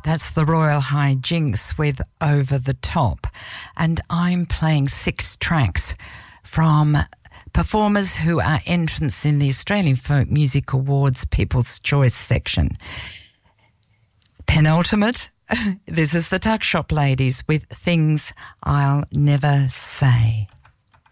That's the Royal High Jinks with Over the Top. And I'm playing 6 tracks from performers who are entrants in the Australian Folk Music Awards People's Choice section. Penultimate, this is the Tuck Shop Ladies with Things I'll Never Say.